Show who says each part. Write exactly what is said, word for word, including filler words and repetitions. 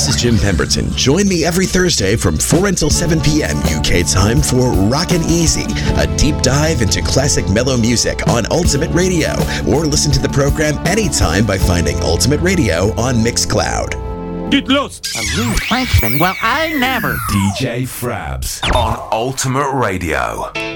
Speaker 1: is Jim Pemberton. Join me every Thursday from four until seven p.m. U K time for Rockin' Easy, a deep dive into classic mellow music on Ultimate Radio. Or listen to the program anytime by finding Ultimate Radio on Mixcloud.
Speaker 2: Get lost!
Speaker 3: A rude Frenchman? Well, I never.
Speaker 4: D J Frabs on Ultimate Radio.